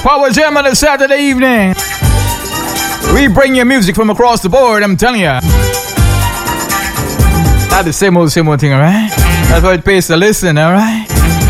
Power Jam on a Saturday evening. We bring you music from across the board, I'm telling you. Not the same old thing, alright? That's why it pays to listen, alright?